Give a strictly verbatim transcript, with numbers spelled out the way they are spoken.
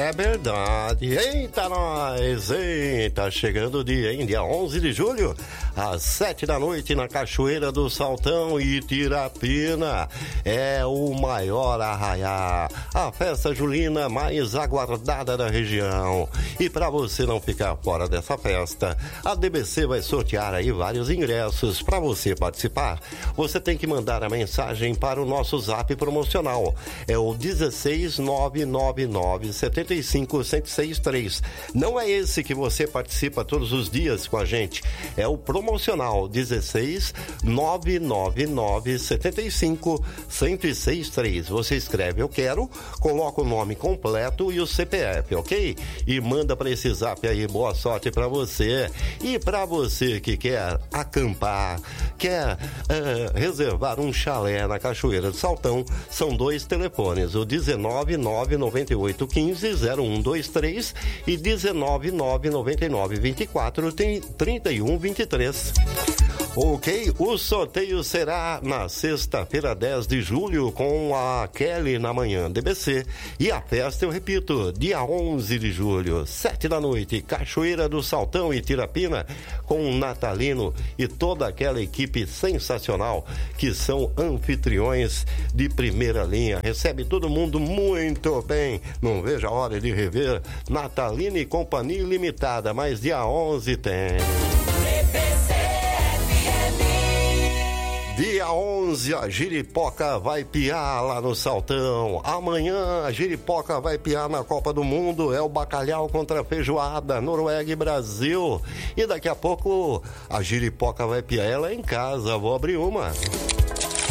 É verdade. Eita, nós! Eita, chegando o dia, hein? Dia onze de julho, às sete da noite, na Cachoeira do Saltão e Itirapina. É o maior arraiá, a festa julina mais aguardada da região. E para você não ficar fora dessa festa, a D B C vai sortear aí vários ingressos. Para você participar, você tem que mandar a mensagem para o nosso zap promocional. É o dezesseis nove nove nove sete cinco um zero seis três. Não é esse que você participa todos os dias com a gente. É o promocional dezesseis nove nove nove sete cinco um zero seis três. Você escreve eu quero, coloca o nome completo e o C P F, ok? E manda para esse zap aí. Boa sorte para você. E para você que quer acampar, quer uh, reservar um chalé na Cachoeira do Saltão, são dois telefones, o dezenove nove nove oito um cinco zero um dois três e dezenove nove nove nove vinte e quatro trinta e um vinte e três. Ok, o sorteio será na sexta-feira, dez de julho, com a Kelly na manhã, D B C. E a festa, eu repito, dia onze de julho, sete da noite, Cachoeira do Saltão e Itirapina, com o Natalino e toda aquela equipe sensacional que são anfitriões de primeira linha. Recebe todo mundo muito bem. Não vejo a hora de rever Natalino e Companhia Limitada, mas dia onze tem. Dia onze, a Giripoca vai piar lá no Saltão. Amanhã, a Giripoca vai piar na Copa do Mundo. É o bacalhau contra a feijoada, Noruega e Brasil. E daqui a pouco, a Giripoca vai piar ela em casa. Vou abrir uma.